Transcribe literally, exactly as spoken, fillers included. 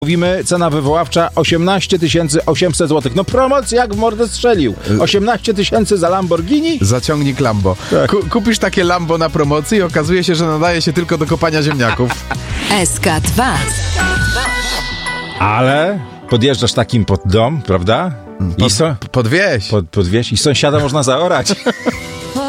Mówimy, cena wywoławcza osiemnaście tysięcy osiemset złotych. No promocja jak w mordę strzelił. osiemnaście tysięcy za Lamborghini? Zaciągnik Lambo. Tak. Ku- kupisz takie Lambo na promocji i okazuje się, że nadaje się tylko do kopania ziemniaków. S K dwa. Ale podjeżdżasz takim pod dom, prawda? I Pod, so, pod wieś. pod, pod wieś i sąsiada można zaorać.